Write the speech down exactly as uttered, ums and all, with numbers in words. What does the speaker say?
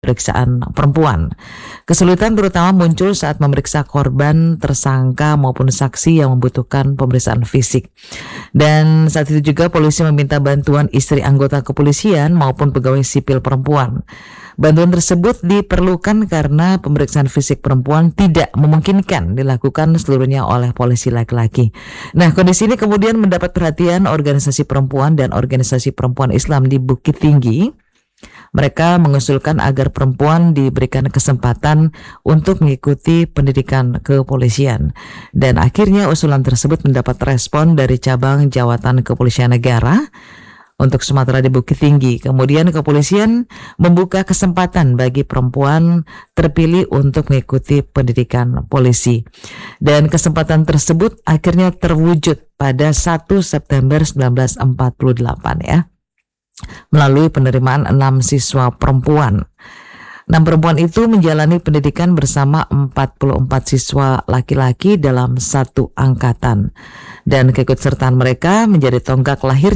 Pemeriksaan perempuan. Kesulitan terutama muncul saat memeriksa korban, tersangka maupun saksi yang membutuhkan pemeriksaan fisik. Dan saat itu juga polisi meminta bantuan istri anggota kepolisian maupun pegawai sipil perempuan. Bantuan tersebut diperlukan karena pemeriksaan fisik perempuan tidak memungkinkan dilakukan seluruhnya oleh polisi laki-laki. Nah, kondisi ini kemudian mendapat perhatian organisasi perempuan dan organisasi perempuan Islam di Bukit Tinggi. Mereka mengusulkan agar perempuan diberikan kesempatan untuk mengikuti pendidikan kepolisian. Dan akhirnya usulan tersebut mendapat respon dari cabang Jawatan Kepolisian Negara untuk Sumatera di Bukit Tinggi. Kemudian kepolisian membuka kesempatan bagi perempuan terpilih untuk mengikuti pendidikan polisi. Dan kesempatan tersebut akhirnya terwujud pada satu September seribu sembilan ratus empat puluh delapan ya. Melalui penerimaan enam siswa perempuan. Enam perempuan itu menjalani pendidikan bersama empat puluh empat siswa laki-laki dalam satu angkatan. Dan keikutsertaan mereka menjadi tonggak lahir